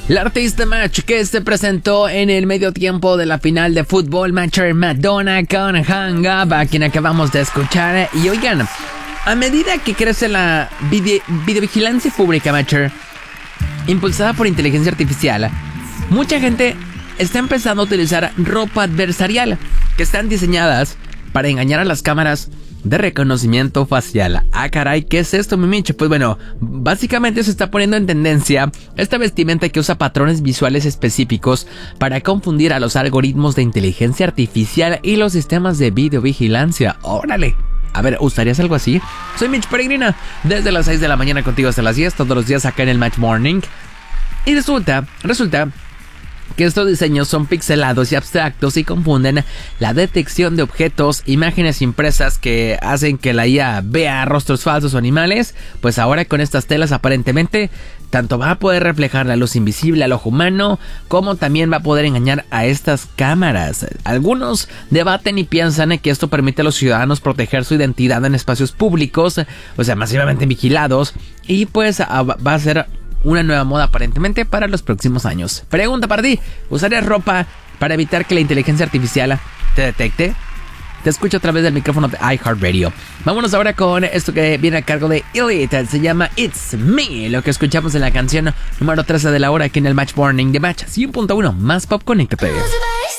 La artista Match que se presentó en el medio tiempo de la final de fútbol, Matcher Madonna con Hang Up, a quien acabamos de escuchar. Y oigan, a medida que crece la videovigilancia pública, Matcher, impulsada por inteligencia artificial, mucha gente está empezando a utilizar ropa adversarial que están diseñadas para engañar a las cámaras de reconocimiento facial. Ah, caray, ¿qué es esto, mi Miche? Pues bueno, básicamente se está poniendo en tendencia esta vestimenta que usa patrones visuales específicos para confundir a los algoritmos de inteligencia artificial y los sistemas de videovigilancia. ¡Órale! A ver, ¿usarías algo así? Soy Mitch Peregrina, desde las 6 de la mañana contigo hasta las 10, todos los días acá en el Match Morning. Y resulta que estos diseños son pixelados y abstractos y confunden la detección de objetos, imágenes impresas que hacen que la IA vea rostros falsos o animales. Pues ahora con estas telas aparentemente tanto va a poder reflejar la luz invisible al ojo humano, como también va a poder engañar a estas cámaras. Algunos debaten y piensan que esto permite a los ciudadanos proteger su identidad en espacios públicos, o sea, masivamente vigilados, y pues va a ser una nueva moda aparentemente para los próximos años. Pregunta para ti: ¿usarías ropa para evitar que la inteligencia artificial te detecte? Te escucho a través del micrófono de iHeartRadio. Vámonos ahora con esto que viene a cargo de Elite. Se llama It's Me, lo que escuchamos en la canción número 13 de la hora aquí en el Match Morning de Match 100.1 más pop. Conéctate.